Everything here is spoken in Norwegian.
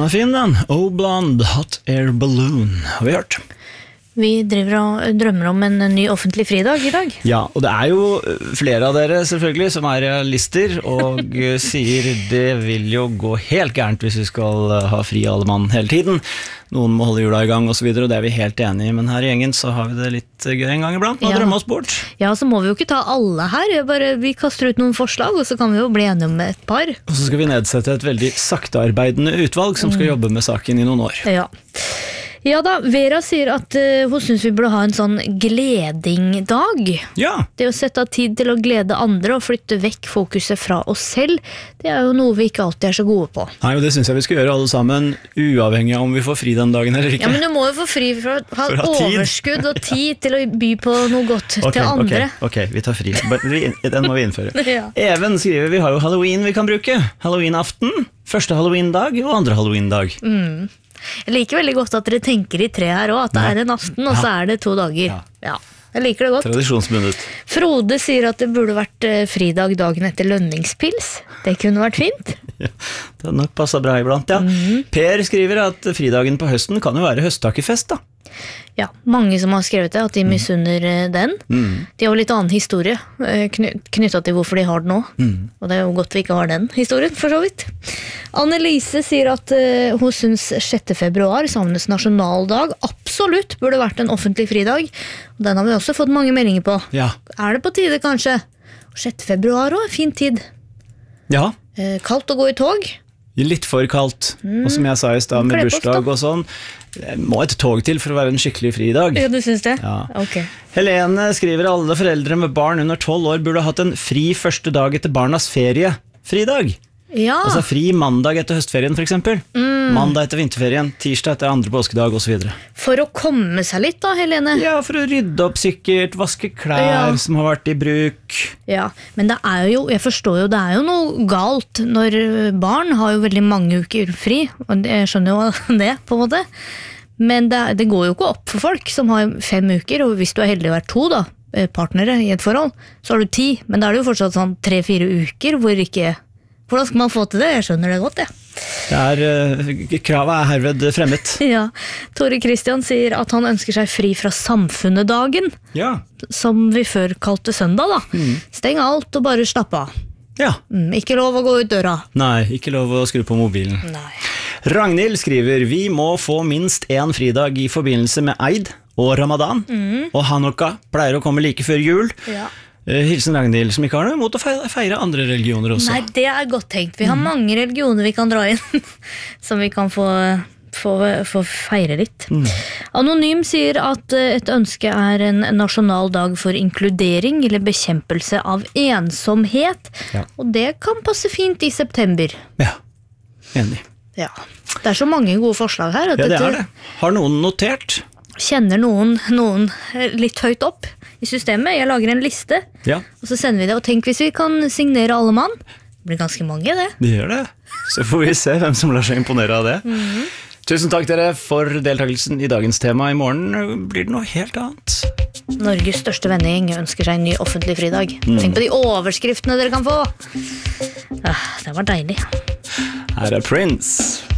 er fin den. Oh Blonde, Hot Air Balloon, har vi hørt. Vi driver og drømmer om en ny offentlig fridag I dag. Ja, og det er jo flere av dere selvfølgelig som er realister og sier det vil jo gå helt gærent hvis vi skal ha fri alle mann hele tiden. Noen må holde jula I gang og så videre, og det er vi helt enige I, men her I gjengen så har vi det litt gøy en gang iblant, og drømme oss bort. Ja, så må vi jo ikke ta alle her, vi kaster ut noen forslag, og så kan vi jo bli enige om et par. Og så skal vi nedsette et veldig saktearbeidende utvalg som skal jobbe med saken I noen år. Ja. Ja da, Vera sier at hun synes vi burde ha en sånn gledingdag. Ja. Det å sette av tid til å glede andre og flytte vekk fokuset fra oss selv, det jo noe vi ikke alltid så gode på. Nei, og det synes jeg vi skal gjøre alle sammen, uavhengig av om vi får fri den dagen eller ikke. Ja, men du må jo få fri for å ha overskudd og tid til å by på noe godt til andre. Ok, vi tar fri. Den må vi innføre. Ja. Even skriver, vi har jo Halloween vi kan bruke. Halloween-aften, første Halloween-dag og andre Halloween-dag. Jeg liker veldig godt at dere tenker I tre her også, at det en aften, og så det 2 dager. Ja, jeg liker det godt. Tradisjonsbundet. Frode sier at det burde vært fridag dagen etter lønningspils. Det kunne vært fint. Ja, det nok passet bra iblant, ja. Per skriver at fridagen på høsten kan jo være høsttakkefest, da. Ja, mange som har skrevet det, at de misunner den. De har jo litt annen historie knyttet til hvorfor de har den nå. Og det jo godt vi ikke har den historien, for så vidt. Annelise sier at hun synes 6. februar, samenes nasjonaldag, absolutt burde vært en offentlig fridag. Og den har vi også fått mange meldinger på. Ja. Det på tide, kanskje? 6. februar også, fin tid. Ja. Kaldt å gå I tog. Litt for kaldt, og som jeg sa I sted med bursdag og sånn, må et tog til for å være en skikkelig fridag. Ja, du synes det? Ja. Ok. Helene skriver alle foreldre med barn under 12 år burde hatt en fri første dag etter barnas ferie. Fridag. Ja. Altså fri mandag etter høstferien for eksempel. Mandag etter vinterferien, tirsdag etter andre påskedag og så videre. For å komme seg litt da, Helene? Ja, for å rydde opp sikkert, vaske klær som har vært I bruk. Ja, men det jo, jeg forstår jo, det jo noe galt når barn har jo veldig mange uker fri, og jeg skjønner jo det på en måte. Men det går jo ikke opp for folk som har 5 uker, og hvis du heldig å være 2 da, partnere I et forhold, så har du 10, men da det jo fortsatt sånn 3-4 uker hvor ikke... Hvordan skal man få til det? Jeg skjønner det godt, Kravet herved fremmet. Ja, Tore Kristian sier at han ønsker seg fri fra samfunnedagen, som vi før kalte søndag da. Steng alt og bare slapp av. Ja. Ikke lov å gå ut døra. Nei, ikke lov å skru på mobilen. Nei. Ragnhild skriver, vi må få minst en fridag I forbindelse med Eid og Ramadan, og Hanukka pleier å komme like før jul. Ja. Hilsen Ragnhild, som ikke har noe imot å feire andre religioner også. Nei, det godt tenkt. Vi har mange religioner vi kan dra inn, som vi kan få feire litt. Anonym sier at et ønske en nasjonal dag for inkludering eller bekjempelse av ensomhet, og det kan passe fint I september. Ja, enig. Ja, det så mange gode forslag her. Ja, det det. Har noen notert? Kjenner noen litt høyt opp I systemet. Jeg lager en liste, og så sender vi det. Og tenk hvis vi kan signere alle mann. Det blir ganske mange, det. Det gjør det. Så får vi se hvem som lar seg imponere av det. Tusen takk dere for deltakelsen I dagens tema. I morgen blir det noe helt annet. Norges største vennegjeng ønsker seg en ny offentlig fridag. Tenk på de overskriftene dere kan få. Det var deilig. Her Prince.